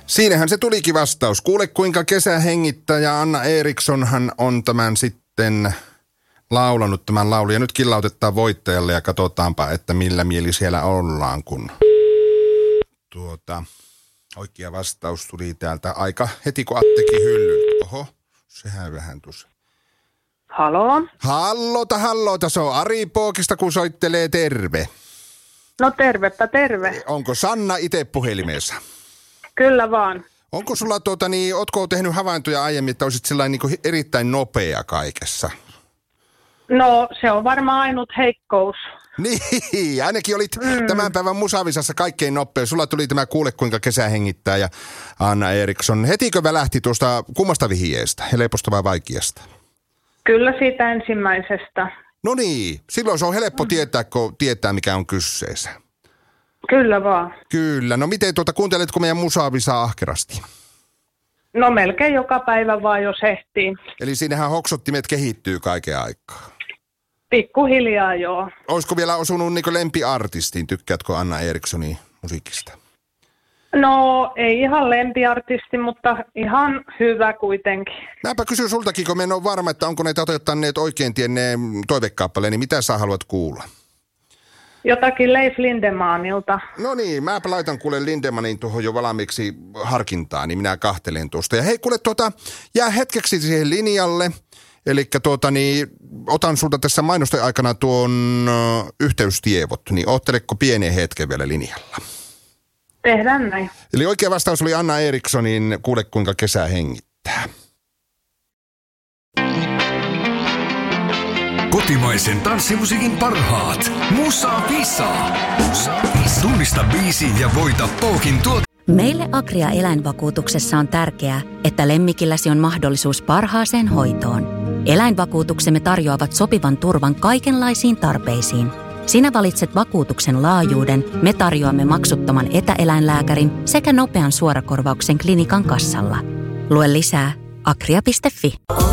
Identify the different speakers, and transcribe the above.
Speaker 1: Siinähän se tulikin vastaus. Kuule kuinka kesähengittäjä Anna Erikssonhan on tämän sitten laulanut tämän laulu. Ja nyt killautetaan voittajalle ja katsotaanpa, että millä mieli siellä ollaan, kun oikea vastaus tuli täältä aika heti kun Attekin hyllyltä. Oho, sehän vähän tuossa.
Speaker 2: Halo?
Speaker 1: Hallota, se on Ari Pookista, kun soittelee, terve.
Speaker 2: No tervepä terve.
Speaker 1: Onko Sanna itse puhelimessa?
Speaker 2: Kyllä vaan.
Speaker 1: Onko sulla ootko tehnyt havaintoja aiemmin, että olisit sellainen niin erittäin nopea kaikessa?
Speaker 2: No se on varmaan ainut heikkous.
Speaker 1: Niin, ainakin olit tämän päivän Musavisassa kaikkein nopea. Sulla tuli tämä Kuule kuinka kesä hengittää ja Anna Eriksson. Hetikö välähti tuosta kummasta vihjeestä, helposta vai vaikeasta?
Speaker 2: Kyllä siitä ensimmäisestä.
Speaker 1: No niin, silloin se on helppo tietää, kun tietää mikä on kyseessä.
Speaker 2: Kyllä vaan.
Speaker 1: Kyllä, no miten kuunteletko meidän Musavisaa ahkerasti?
Speaker 2: No melkein joka päivä vaan jos ehtii.
Speaker 1: Eli siinähän hoksottimet kehittyy kaiken aikaa.
Speaker 2: Pikkuhiljaa joo.
Speaker 1: Olisiko vielä osunut niin lempiartistiin? Tykkäätkö Anna Erikssonin musiikista?
Speaker 2: No ei ihan lempiartisti, mutta ihan hyvä kuitenkin.
Speaker 1: Mäpä kysyn sultakin, kun mä en ole varma, että onko ne toteuttaneet oikein tienneen toivekaappaleen, niin mitä sä haluat kuulla?
Speaker 2: Jotakin Leif Lindemanilta.
Speaker 1: No niin, mäpä laitan kuule Lindemanin tuohon jo valmiiksi harkintaan, niin minä kahtelen tuosta. Ja hei kuule jää hetkeksi siihen linjalle. Elikkä otan sulta tässä mainosten aikana tuon yhteystievot, niin ootteleko pienen hetken vielä linjalla?
Speaker 2: Tehdään näin.
Speaker 1: Eli oikea vastaus oli Anna Erikssonin Kuule kuinka kesä hengittää.
Speaker 3: Kotimaisen tanssimusiikin parhaat. Musavisa. Tunnista biisi ja voita Pookin
Speaker 4: Meille Agria eläinvakuutuksessa on tärkeää, että lemmikilläsi on mahdollisuus parhaaseen hoitoon. Eläinvakuutuksemme tarjoavat sopivan turvan kaikenlaisiin tarpeisiin. Sinä valitset vakuutuksen laajuuden, me tarjoamme maksuttoman etäeläinlääkärin sekä nopean suorakorvauksen klinikan kassalla. Lue lisää agria.fi.